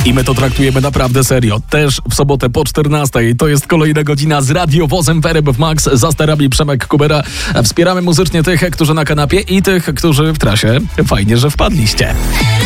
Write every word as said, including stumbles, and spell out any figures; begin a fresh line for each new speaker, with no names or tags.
I my to traktujemy naprawdę serio. Też w sobotę po czternastej. To jest kolejna godzina z radiowozem w R M F Max. Za sterami Przemek Kubera. Wspieramy muzycznie tych, którzy na kanapie i tych, którzy w trasie. Fajnie, że wpadliście.